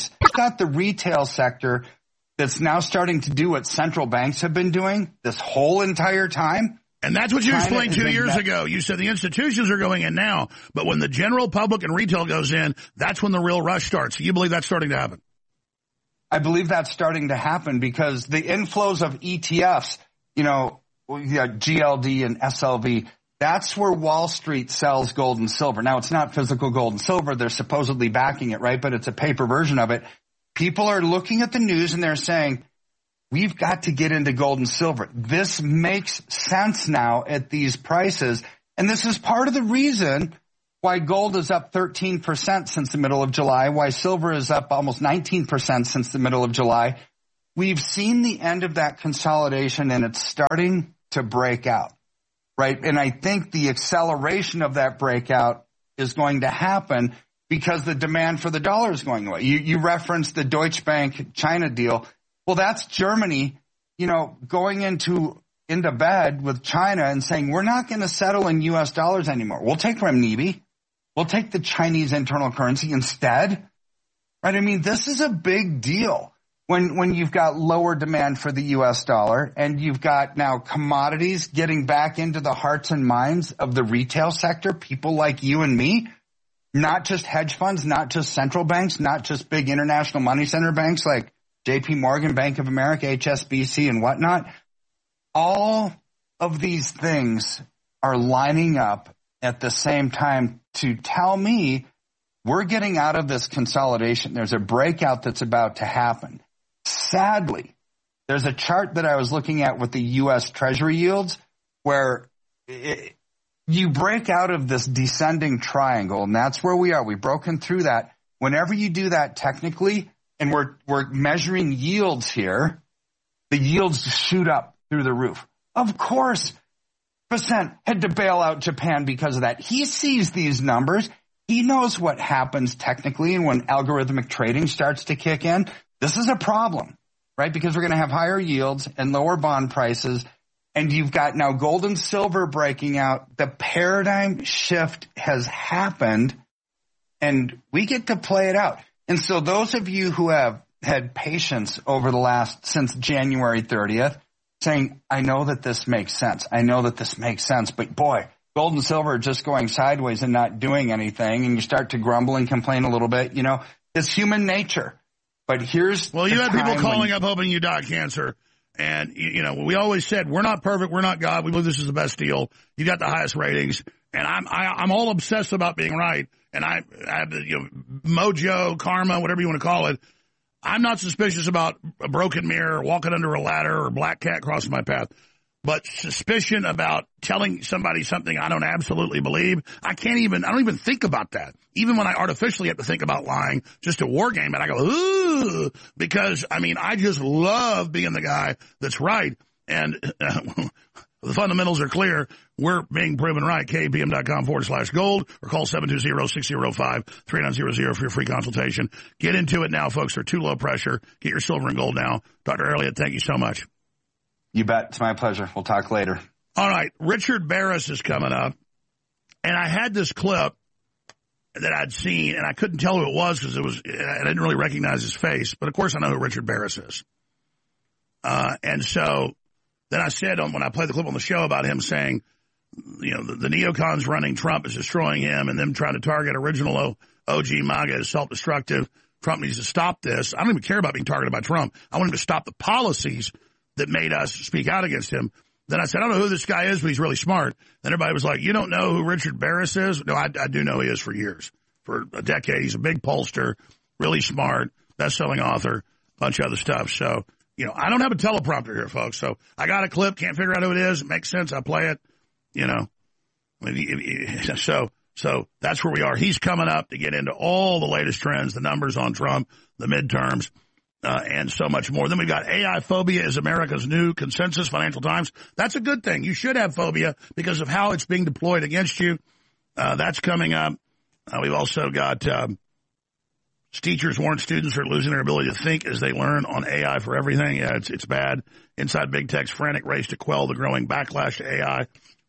You've got the retail sector that's now starting to do what central banks have been doing this whole entire time. And that's what you explained 2 years ago. You said the institutions are going in now, but when the general public and retail goes in, that's when the real rush starts. You believe that's starting to happen? I believe that's starting to happen because the inflows of ETFs, GLD and SLV, that's where Wall Street sells gold and silver. Now, it's not physical gold and silver. They're supposedly backing it, right? But it's a paper version of it. People are looking at the news and they're saying, we've got to get into gold and silver. This makes sense now at these prices. And this is part of the reason why gold is up 13% since the middle of July, why silver is up almost 19% since the middle of July. We've seen the end of that consolidation and it's starting to break out, right? And I think the acceleration of that breakout is going to happen because the demand for the dollar is going away. You referenced the Deutsche Bank China deal. Well, that's Germany, going into bed with China and saying, we're not going to settle in U.S. dollars anymore. We'll take renminbi. We'll take the Chinese internal currency instead, right? I mean, this is a big deal when you've got lower demand for the U.S. dollar and you've got now commodities getting back into the hearts and minds of the retail sector, people like you and me, not just hedge funds, not just central banks, not just big international money center banks like JP Morgan, Bank of America, HSBC, and whatnot. All of these things are lining up at the same time to tell me we're getting out of this consolidation. There's a breakout that's about to happen. Sadly, there's a chart that I was looking at with the U.S. Treasury yields where you break out of this descending triangle, and that's where we are. We've broken through that. Whenever you do that technically, and we're measuring yields here, the yields shoot up through the roof. Of course, Bessent had to bail out Japan because of that. He sees these numbers. He knows what happens technically, and when algorithmic trading starts to kick in, this is a problem, right? Because we're going to have higher yields and lower bond prices, and you've got now gold and silver breaking out. The paradigm shift has happened, and we get to play it out. And so those of you who have had patience since January 30th, saying, I know that this makes sense. I know that this makes sense. But boy, gold and silver are just going sideways and not doing anything. And you start to grumble and complain a little bit. It's human nature. But here's you had people calling up hoping you die of cancer. And, we always said, we're not perfect. We're not God. We believe this is the best deal. You got the highest ratings. And I'm all obsessed about being right. And I have mojo, karma, whatever you want to call it. I'm not suspicious about a broken mirror, walking under a ladder, or a black cat crossing my path. But suspicion about telling somebody something I don't absolutely believe, I don't even think about that. Even when I artificially have to think about lying, just a war game, and I go, ooh, because, I just love being the guy that's right. And the fundamentals are clear. We're being proven right. KPM.com/gold or call 720-605-3900 for your free consultation. Get into it now, folks. They're too low pressure. Get your silver and gold now. Dr. Elliott, thank you so much. You bet. It's my pleasure. We'll talk later. All right. Richard Barris is coming up. And I had this clip that I'd seen, and I couldn't tell who it was because I didn't really recognize his face. But, of course, I know who Richard Barris is. And so then I said when I played the clip on the show about him saying, the neocons running Trump is destroying him and them trying to target original OG MAGA is self-destructive. Trump needs to stop this. I don't even care about being targeted by Trump. I want him to stop the policies that made us speak out against him. Then I said, I don't know who this guy is, but he's really smart. Then everybody was like, you don't know who Richard Barris is? No, I do know he is for years, for a decade. He's a big pollster, really smart, best-selling author, bunch of other stuff. So, I don't have a teleprompter here, folks. So I got a clip, can't figure out who it is. It makes sense. I play it. So that's where we are. He's coming up to get into all the latest trends, the numbers on Trump, the midterms, and so much more. Then we've got AI phobia is America's new consensus, Financial Times. That's a good thing. You should have phobia because of how it's being deployed against you. That's coming up. We've also got teachers warn students are losing their ability to think as they learn on AI for everything. Yeah, it's bad. Inside Big Tech's frantic race to quell the growing backlash to AI.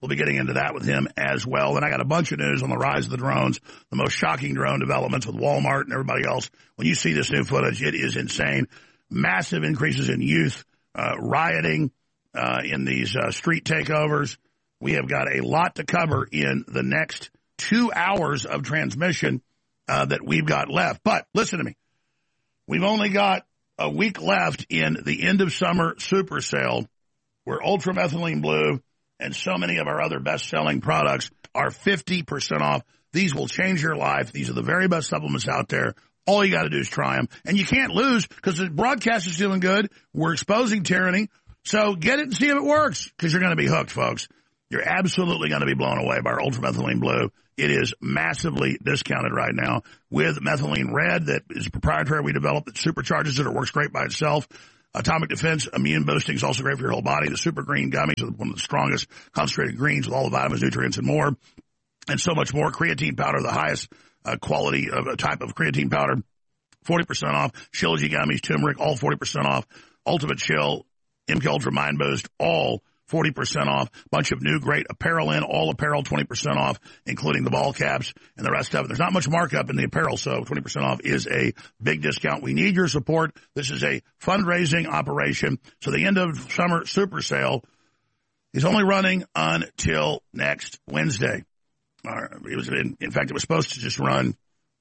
We'll be getting into that with him as well. And I got a bunch of news on the rise of the drones, the most shocking drone developments with Walmart and everybody else. When you see this new footage, it is insane. Massive increases in youth rioting in these street takeovers. We have got a lot to cover in the next 2 hours of transmission that we've got left. But listen to me. We've only got a week left in the end of summer super sale where ultramethylene blue and so many of our other best-selling products are 50% off. These will change your life. These are the very best supplements out there. All you got to do is try them. And you can't lose because the broadcast is doing good. We're exposing tyranny. So get it and see if it works because you're going to be hooked, folks. You're absolutely going to be blown away by our ultramethylene blue. It is massively discounted right now with methylene red that is proprietary we developed that supercharges it or works great by itself. Atomic Defense Immune Boosting is also great for your whole body. The Super Green Gummies are one of the strongest concentrated greens with all the vitamins, nutrients, and more, and so much more. Creatine powder, the highest quality of a type of creatine powder, 40% off. Shilajit Gummies, turmeric, all 40% off. Ultimate Chill, MK Ultra Mind Boost, all 40% off. Bunch of new great apparel in, all apparel 20% off, including the ball caps and the rest of it. There's not much markup in the apparel, so 20% off is a big discount. We need your support. This is a fundraising operation. So the end of summer super sale is only running until next Wednesday. In fact, it was supposed to just run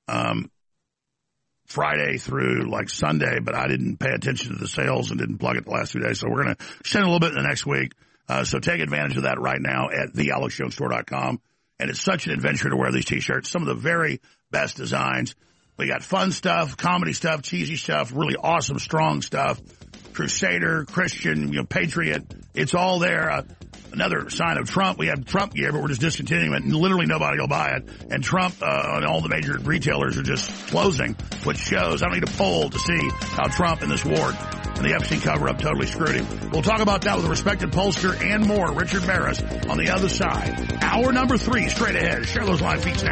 Friday through like Sunday, but I didn't pay attention to the sales and didn't plug it the last 2 days. So we're going to extend a little bit in the next week. So take advantage of that right now at thealexjonesstore.com. And it's such an adventure to wear these T-shirts. Some of the very best designs. We got fun stuff, comedy stuff, cheesy stuff, really awesome, strong stuff. Crusader, Christian, patriot. It's all there. Another sign of Trump. We have Trump gear, but we're just discontinuing it, and literally nobody will buy it. And Trump and all the major retailers are just closing, which shows I don't need a poll to see how Trump and this war and the Epstein cover-up totally screwed him. We'll talk about that with a respected pollster and more. Richard Barris on the other side. Hour number 3 straight ahead. Share those live feeds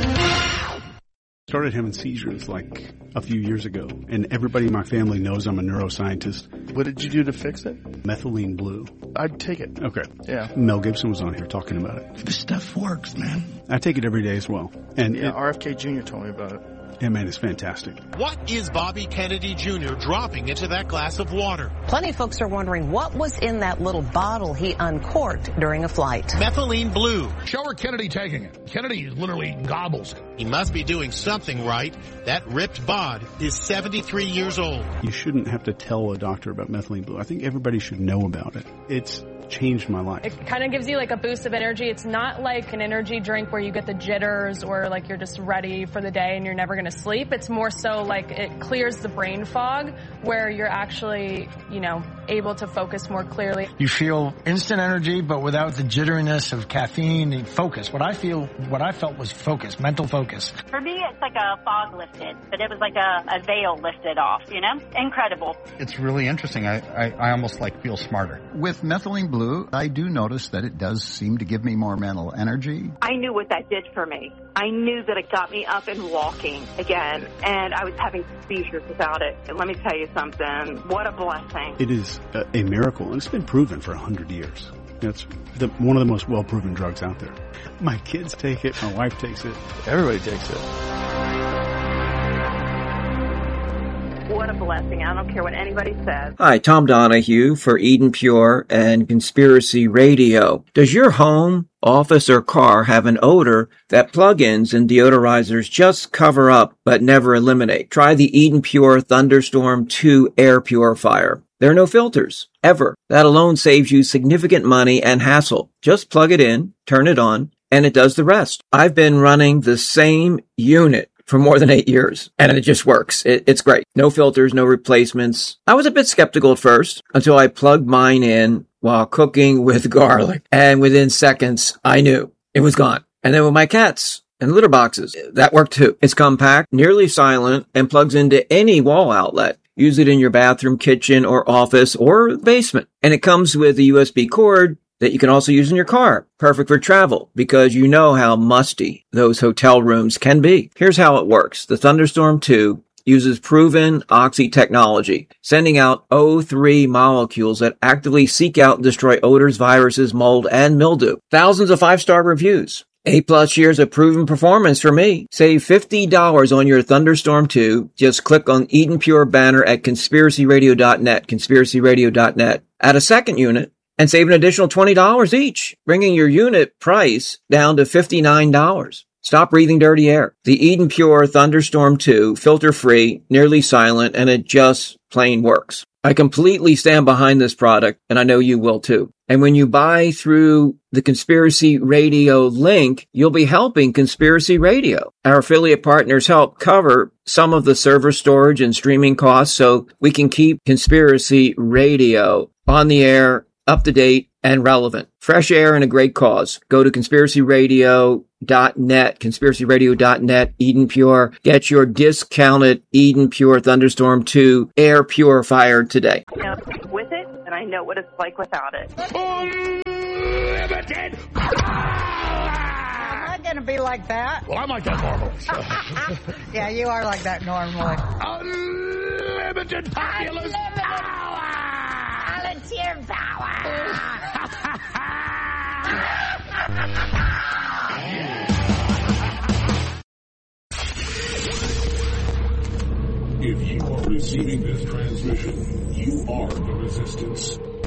now. Started having seizures like a few years ago, and everybody in my family knows I'm a neuroscientist. What did you do to fix it? Methylene blue. I'd take it. Okay. Yeah. Mel Gibson was on here talking about it. This stuff works, man. I take it every day as well. And yeah, RFK Jr. told me about it. Yeah, man, it's fantastic. What is Bobby Kennedy Jr. dropping into that glass of water? Plenty of folks are wondering what was in that little bottle he uncorked during a flight. Methylene blue. Show her Kennedy taking it. Kennedy literally gobbles it. He must be doing something right. That ripped bod is 73 years old. You shouldn't have to tell a doctor about methylene blue. I think everybody should know about it. It's changed my life. It kind of gives you like a boost of energy. It's not like an energy drink where you get the jitters or like you're just ready for the day and you're never going to sleep. It's more so like it clears the brain fog where you're actually, able to focus more clearly. You feel instant energy, but without the jitteriness of caffeine and focus. What I felt was focus, mental focus. For me, it's like a fog lifted, but it was like a veil lifted off, Incredible. It's really interesting. I almost feel smarter. With methylene blue, I do notice that it does seem to give me more mental energy. I knew what that did for me. I knew that it got me up and walking again, and I was having seizures without it. And let me tell you something, what a blessing. It is a miracle, and it's been proven for 100 years. It's one of the most well-proven drugs out there. My kids take it, my wife takes it. Everybody takes it. What a blessing. I don't care what anybody says. Hi, Tom Donahue for Eden Pure and Conspiracy Radio. Does your home, office, or car have an odor that plug-ins and deodorizers just cover up but never eliminate? Try the Eden Pure Thunderstorm 2 air purifier. There are no filters, ever. That alone saves you significant money and hassle. Just plug it in, turn it on, and it does the rest. I've been running the same unit for more than 8 years, and it just works. It's great. No filters, no replacements. I was a bit skeptical at first until I plugged mine in while cooking with garlic, and within seconds, I knew it was gone. And then with my cats and litter boxes, that worked too. It's compact, nearly silent, and plugs into any wall outlet. Use it in your bathroom, kitchen, or office, or basement. And it comes with a USB cord that you can also use in your car. Perfect for travel, because you know how musty those hotel rooms can be. Here's how it works. The Thunderstorm 2 uses proven Oxy technology, sending out O3 molecules that actively seek out and destroy odors, viruses, mold, and mildew. Thousands of 5-star reviews. 8+ years of proven performance for me. Save $50 on your Thunderstorm 2. Just click on Eden Pure banner at conspiracyradio.net, conspiracyradio.net. Add a second unit and save an additional $20 each, bringing your unit price down to $59. Stop breathing dirty air. The Eden Pure Thunderstorm 2, filter-free, nearly silent, and it just plain works. I completely stand behind this product, and I know you will too. And when you buy through the Conspiracy Radio link, you'll be helping Conspiracy Radio. Our affiliate partners help cover some of the server storage and streaming costs so we can keep Conspiracy Radio on the air, up to date, and relevant. Fresh air and a great cause. Go to conspiracyradio.net, conspiracyradio.net, Eden Pure. Get your discounted Eden Pure Thunderstorm 2 air purifier today. With it, and I know what it's like without it. Unlimited power! I'm not going to be like that. Well, I'm like that normally. Yeah, you are like that normally. Unlimited fabulous power! Volunteer power! If you are receiving this transmission, you are the resistance.